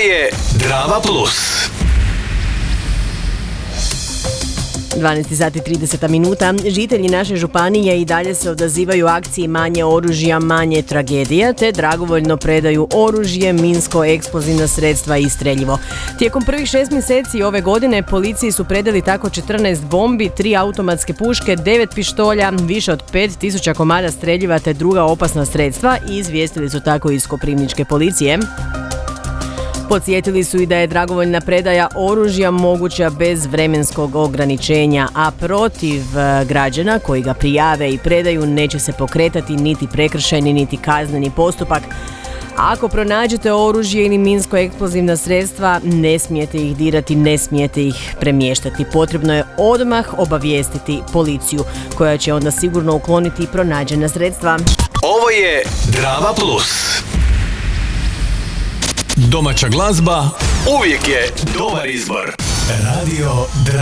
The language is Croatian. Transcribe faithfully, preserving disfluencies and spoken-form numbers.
je Drava Plus. dvanaest sati i trideset minuta. Žitelji naše županije i dalje se odazivaju akciji manje oružja, manje tragedija, te dragovoljno predaju oružje, minsko-eksplozivna sredstva i streljivo. Tijekom prvih šest mjeseci ove godine policiji su predali tako četrnaest bombi, tri automatske puške, devet pištolja, više od pet tisuća komada streljiva te druga opasna sredstva i izvijestili su tako iz Koprivničke policije. Podsjetili su i da je dragovoljna predaja oružja moguća bez vremenskog ograničenja, a protiv građana koji ga prijave i predaju neće se pokretati niti prekršajni niti kazneni postupak. Ako pronađete oružje ili minsko-eksplozivna sredstva, ne smijete ih dirati, ne smijete ih premještati. Potrebno je odmah obavijestiti policiju, koja će onda sigurno ukloniti pronađena sredstva. Ovo je Drava Plus. Domaća glazba uvijek je dobar izbor. Radio Drava.